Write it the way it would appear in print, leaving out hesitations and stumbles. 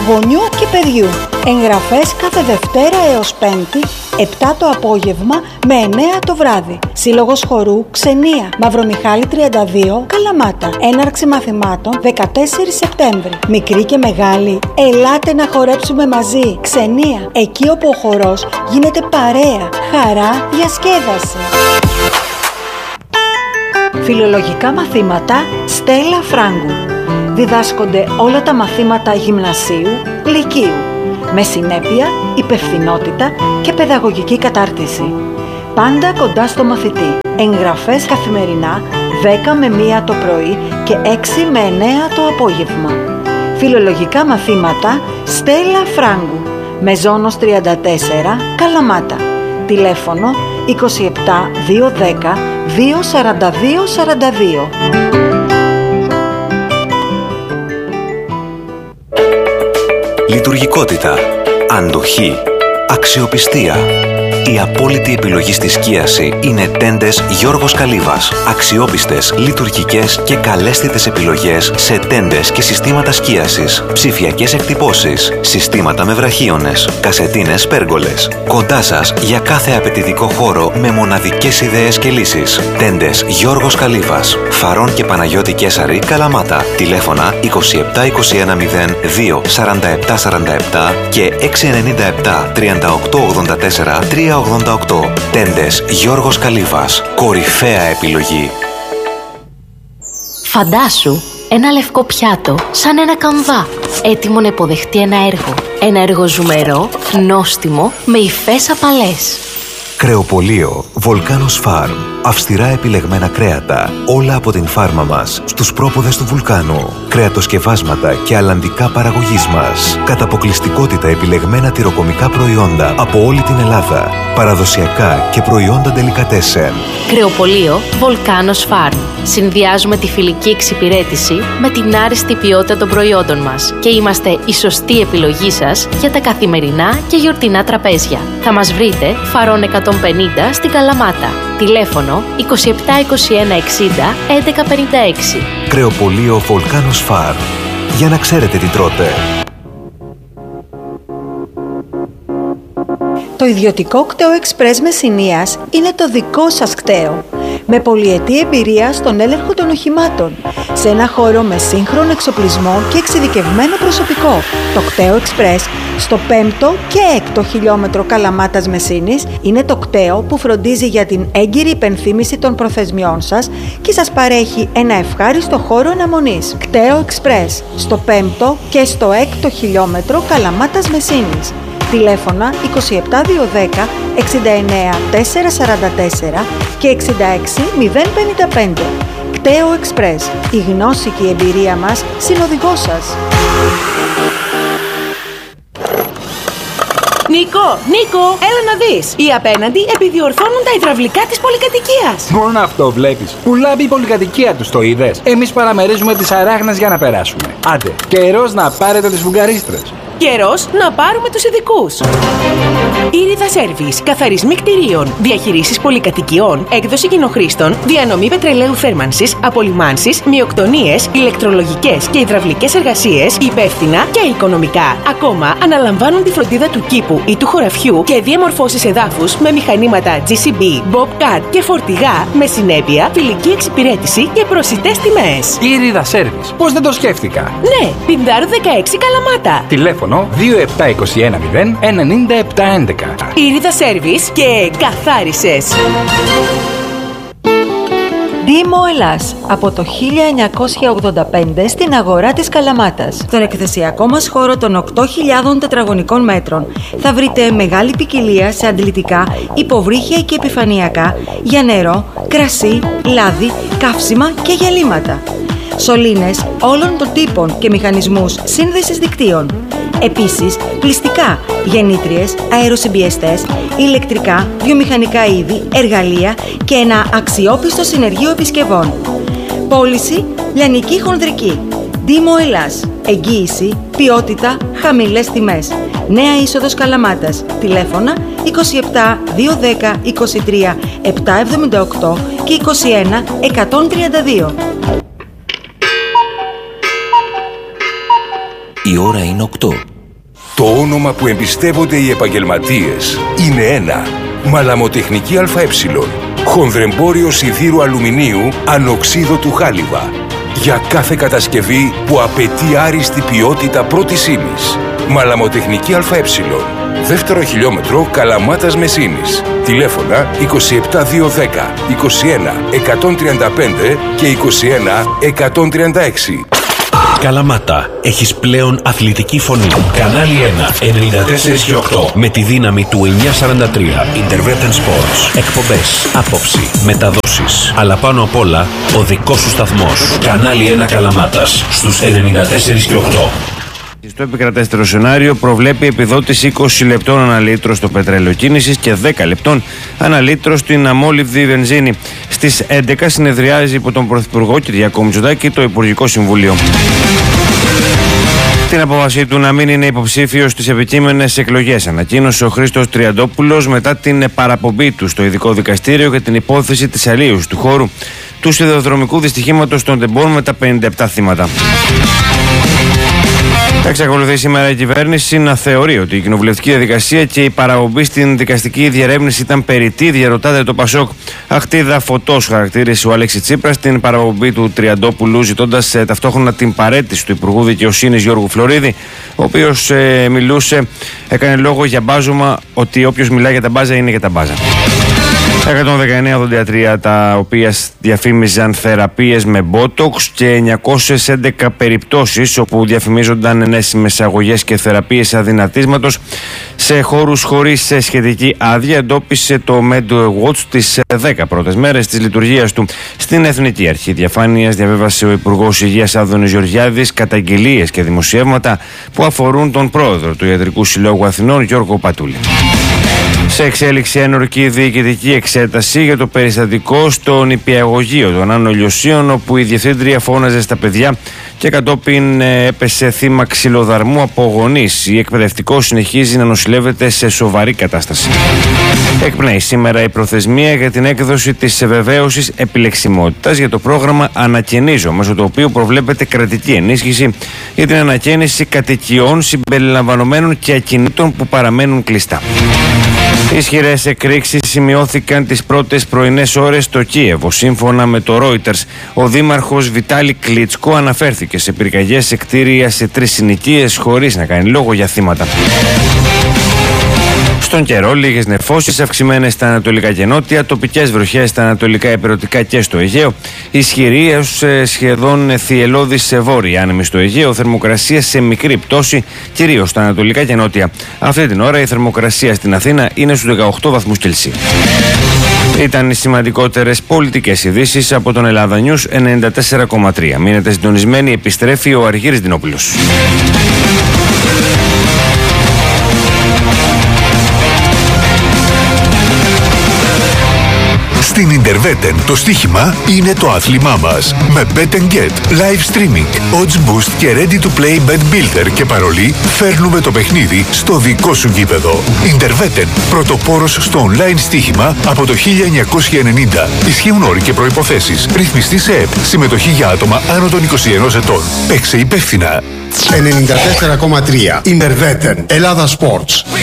γονιού και παιδιού. Εγγραφές κάθε Δευτέρα έως Πέμπτη, 7 το απόγευμα με 9 το βράδυ. Σύλλογος χορού Ξενία, Μαυρομιχάλη 32, Καλαμάτα. Έναρξη μαθημάτων 14 Σεπτέμβρη. Μικροί και μεγάλοι, ελάτε να χορέψουμε μαζί. Ξενία, εκεί όπου ο χορός γίνεται παρέα, χαρά, διασκέδαση. Φιλολογικά μαθήματα Στέλλα Φράγκου. Διδάσκονται όλα τα μαθήματα γυμνασίου, λυκείου, με συνέπεια, υπευθυνότητα και παιδαγωγική κατάρτιση. Πάντα κοντά στο μαθητή. Εγγραφές καθημερινά 10 με 1 το πρωί και 6 με 9 το απόγευμα. Φιλολογικά μαθήματα Στέλλα Φράγκου. Μεζόνος 34, Καλαμάτα. Τηλέφωνο 27 210 242 42. Λειτουργικότητα, αντοχή, αξιοπιστία. Η απόλυτη επιλογή στη σκίαση είναι τέντες Γιώργος Καλύβας. Αξιόπιστες, λειτουργικές και καλέσθητες επιλογές σε τέντες και συστήματα σκίασης, ψηφιακές εκτυπώσεις, συστήματα με βραχίονες, κασετίνες πέργολες. Κοντά σας για κάθε απαιτητικό χώρο με μοναδικές ιδέες και λύσεις. Τέντες Γιώργος Καλύβας. Φαρών και Παναγιώτη Κέσαρη, Καλαμάτα. Τηλέφωνα 27 21 02 47 47 και 697 38 84 388. Τέντες Γιώργος Καλύβας. Κορυφαία επιλογή. Φαντάσου ένα λευκό πιάτο σαν ένα καμβά, έτοιμο να υποδεχτεί ένα έργο. Ένα έργο ζουμερό, νόστιμο, με υφές απαλές. Κρεοπωλείο Volcanos Farm. Αυστηρά επιλεγμένα κρέατα, όλα από την φάρμα μας, στους πρόποδες του βουλκάνου. Κρεατοσκευάσματα και αλλαντικά παραγωγής μας. Κατά αποκλειστικότητα επιλεγμένα τυροκομικά προϊόντα από όλη την Ελλάδα. Παραδοσιακά και προϊόντα ντελικατέσεν. Κρεοπωλείο Volcanos Farm. Συνδυάζουμε τη φιλική εξυπηρέτηση με την άριστη ποιότητα των προϊόντων μας και είμαστε η σωστή επιλογή σας για τα καθημερινά και γιορτινά τραπέζια. Θα μας βρείτε Φαρών 150 στην Καλαμάτα. Τηλέφωνο 27 21 60 11 56. Κρεοπωλείο Volcanos Farm. Για να ξέρετε τι τρώτε. Το ιδιωτικό κτέο Εξπρές Μεσσηνίας είναι το δικό σας κτέο. Με πολυετή εμπειρία στον έλεγχο των οχημάτων. Σε ένα χώρο με σύγχρονο εξοπλισμό και εξειδικευμένο προσωπικό. Το κτέο Εξπρές στο 5ο και 6ο χιλιόμετρο Καλαμάτας Μεσσήνης είναι το κτέο που φροντίζει για την έγκυρη υπενθύμηση των προθεσμιών σας και σας παρέχει ένα ευχάριστο χώρο αναμονής. Κτέο Εξπρές στο 5ο και στο 6ο χιλιόμετρο Καλαμάτας Μεσσήνης. Τηλέφωνα 27 210 69 444 και 66 055. Κτέο Εξπρές. Η γνώση και η εμπειρία μας συνοδηγός σας. Νίκο, έλα να δεις. Οι απέναντι επιδιορθώνουν τα υδραυλικά της πολυκατοικίας. Μόνο αυτό βλέπεις. Πουλάμπει η πολυκατοικία τους, το είδες. Εμείς παραμερίζουμε τις αράχνες για να περάσουμε. Άντε, καιρός να πάρετε τις φουγγαρίστρες. Καιρός να πάρουμε τους ειδικούς. Ήριδα Σέρβις, καθαρισμοί κτηρίων, διαχειρήσεις πολυκατοικιών, έκδοση κοινοχρήστων, διανομή πετρελαίου θέρμανσης, απολυμάνσεις, μειοκτονίες, ηλεκτρολογικές και υδραυλικές εργασίες, υπεύθυνα και οικονομικά. Ακόμα αναλαμβάνουν τη φροντίδα του κήπου ή του χωραφιού και διαμορφώσεις εδάφους με μηχανήματα GCB, Bobcat και φορτηγά, με συνέπεια φιλική εξυπηρέτηση και προσιτές τιμές. Ήριδα Σέρβις, πώς δεν το σκέφτηκα. Ναι, Πινδάρου 16 Καλαμάτα. Τηλέφωνο 2721 0 97 11. Ήριδα Σέρβις και καθάρισες. Δήμο Ελλάς, από το 1985 στην αγορά της Καλαμάτας. Στον εκθεσιακό μας χώρο των 8.000 τετραγωνικών μέτρων θα βρείτε μεγάλη ποικιλία σε αντλητικά, υποβρύχια και επιφανειακά για νερό, κρασί, λάδι, καύσιμα και γυαλίματα. Σωλήνες όλων των τύπων και μηχανισμούς σύνδεσης δικτύων. Επίσης, πλυστικά, γεννήτριες, αεροσυμπιεστές, ηλεκτρικά, βιομηχανικά είδη, εργαλεία και ένα αξιόπιστο συνεργείο επισκευών. Πώληση, λιανική χονδρική. Δήμο Ελλάς. Εγγύηση, ποιότητα, χαμηλές τιμές. Νέα είσοδος Καλαμάτας. Τηλέφωνα 27 210 23 778 και 21 132. Η ώρα είναι 8. Το όνομα που εμπιστεύονται οι επαγγελματίες είναι ένα. Μαλαμοτεχνική ΑΕ. Χονδρεμπόριο σιδήρου αλουμινίου ανοξίδωτου χάλιβα. Για κάθε κατασκευή που απαιτεί άριστη ποιότητα πρώτης ύλης. Μαλαμοτεχνική ΑΕ. Δεύτερο χιλιόμετρο Καλαμάτας Μεσίνης. Τηλέφωνα 27210, 21 135 και 21 136. Καλαμάτα, έχεις πλέον αθλητική φωνή. Κανάλι 1, 94 και 8. Με τη δύναμη του 943. Intervetan Sports. Εκπομπές, άποψη, μεταδόσεις. Αλλά πάνω απ' όλα, ο δικός σου σταθμός. Κανάλι 1 Καλαμάτας. Στους 94 και 8. Το επικρατέστερο σενάριο προβλέπει επιδότηση 20 λεπτών αναλύτρο στο πετρέλαιο κίνησης και 10 λεπτών αναλύτρο στην αμόλυβδη βενζίνη. Στις 11 συνεδριάζει υπό τον Πρωθυπουργό Κυριάκο Μητσοτάκη το Υπουργικό Συμβούλιο. Την απόφαση του να μην είναι υποψήφιος στις επικείμενες εκλογές ανακοίνωσε ο Χρήστος Τριαντόπουλος μετά την παραπομπή του στο ειδικό δικαστήριο για την υπόθεση της αλλίωσης του χώρου του σιδηροδρομικού δυστυχήματος των Τεμπών με τα 57 θύματα. Εξακολουθεί σήμερα η κυβέρνηση να θεωρεί ότι η κοινοβουλευτική διαδικασία και η παραπομπή στην δικαστική διερεύνηση ήταν περιττή, διαρωτάται το Πασόκ. Αχτίδα φωτός χαρακτήρισε ο Αλέξη Τσίπρας την παραπομπή του Τριαντόπουλου, ζητώντας ταυτόχρονα την παραίτηση του Υπουργού Δικαιοσύνης Γιώργου Φλωρίδη, ο οποίος έκανε λόγο για μπάζωμα, ότι όποιος μιλάει για τα μπάζα είναι για τα μπάζα. 119 οδοντιατρία τα οποία διαφήμιζαν θεραπείες με μπότοξ και 911 περιπτώσεις όπου διαφημίζονταν ενέσιμες αγωγές και θεραπείες αδυνατίσματος σε χώρους χωρίς σχετική άδεια, εντόπισε το MedWatch τις 10 πρώτες μέρες της λειτουργίας του. Στην Εθνική Αρχή Διαφάνειας διαβέβασε ο Υπουργός Υγείας Άδωνης Γεωργιάδης καταγγελίες και δημοσιεύματα που αφορούν τον πρόεδρο του Ιατρικού Συλλόγου Αθηνών Γιώργο Πατούλη. Σε εξέλιξη ένορκη διοικητική εξέταση για το περιστατικό στο νηπιαγωγείο των Άνω Ηλιοσίων, όπου η διευθύντρια φώναζε στα παιδιά και κατόπιν έπεσε θύμα ξυλοδαρμού από γονείς. Η εκπαιδευτικός συνεχίζει να νοσηλεύεται σε σοβαρή κατάσταση. Εκπνέει σήμερα η προθεσμία για την έκδοση της βεβαίωσης επιλεξιμότητας για το πρόγραμμα Ανακαινίζω, μέσω του οποίου προβλέπεται κρατική ενίσχυση για την ανακαίνιση κατοικιών συμπεριλαμβανομένων και ακινήτων που παραμένουν κλειστά. Ισχυρές εκρήξεις σημειώθηκαν τις πρώτες πρωινές ώρες στο Κίεβο. Σύμφωνα με το Reuters, ο δήμαρχος Βιτάλη Κλίτσκο αναφέρθηκε σε πυρκαγιές σε κτίρια σε 3 συνοικίες χωρίς να κάνει λόγο για θύματα. Στον καιρό, λίγες νεφώσεις, αυξημένες στα ανατολικά και νότια, τοπικές βροχές στα ανατολικά υπηρετικά και στο Αιγαίο, ισχυρή έως σχεδόν θυελλώδης σε βόρεια άνεμη στο Αιγαίο, θερμοκρασία σε μικρή πτώση, κυρίως στα ανατολικά και νότια. Αυτή την ώρα η θερμοκρασία στην Αθήνα είναι στους 18 βαθμούς Κελσίου. Ήταν οι σημαντικότερες πολιτικές ειδήσεις από τον Ελλάδα News 94,3. Μείνετε συντονισμένοι, επιστρέφει ο Αργύρης Δινόπουλος. Στην Intervetan το στοίχημα είναι το άθλημά μας. Με Bet & Get, live streaming, odds boost και ready to play bet builder και παρολί, φέρνουμε το παιχνίδι στο δικό σου γήπεδο. Intervetan, πρωτοπόρος στο online στοίχημα από το 1990. Ισχύουν όροι και προϋποθέσεις. Ρυθμιστή σε ΕΠ. Συμμετοχή για άτομα άνω των 21 ετών. Παίξε υπεύθυνα. 94,3 Intervetan, Ελλάδα Sports.